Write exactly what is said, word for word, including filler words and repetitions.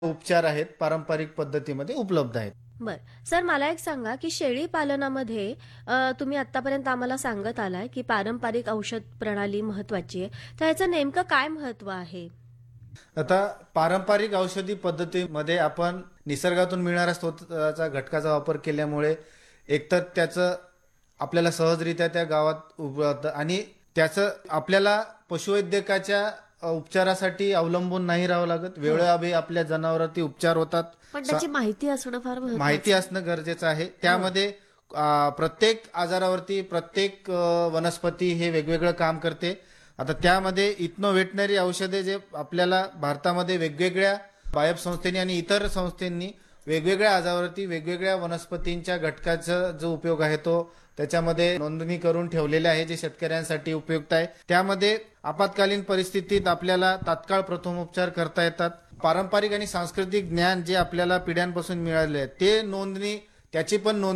उपचार आहेत पारंपरिक पद्धतीमध्ये उपलब्ध आहेत. बर सर, मला एक सांगा की शेळी पालनामध्ये अ, तुम्ही आतापर्यंत आम्हाला सांगत आलाय की पारंपरिक औषध प्रणाली महत्वाची आहे, तर ह्याचं नेमकं काय महत्व आहे? आता पारंपरिक औषधी पद्धतीमध्ये आपण निसर्गातून मिळणाऱ्या स्त्रोताचा घटकाचा वापर केल्यामुळे एकतर त्याचं आपल्याला सहजरित्या त्या गावात उपलब्ध आणि त्याचं आपल्याला पशुवैद्यकाच्या अ, उपचारासाठी अवलंबून नाही राहावं लागत. हो. वेळोवेळी आपल्या जनावरांवरती उपचार होतात. पण सा- त्याची माहिती असणं फार महत्वाचं माहिती आहे. असणं गरजेचं आहे. त्यामध्ये अ, प्रत्येक आजारावरती प्रत्येक अ, वनस्पती हे वेगवेगळं काम करते. आता त्यामध्ये इथनो व्हेटनरी औषधे जे आपल्याला भारतामध्ये वेगवेगळ्या बायब संस्थेनी आणि इतर संस्थांनी वेगवेगळ्या आजारावरती वेगवेगळ्या वनस्पतींच्या घटकाचा जो उपयोग आहे तो त्याच्यामध्ये नोंदणी करून ठेवलेले आहे, जे शेतकऱ्यांसाठी उपयुक्त आहे. त्यामध्ये आपत्कालीन परिस्थितीत आपल्याला तात्काळ प्रथमोपचार करता येतात. पारंपरिक आणि सांस्कृतिक ज्ञान जे आपल्याला पिढ्यांपासून मिळाले आहे ते नोंदणी त्याची पण नोंद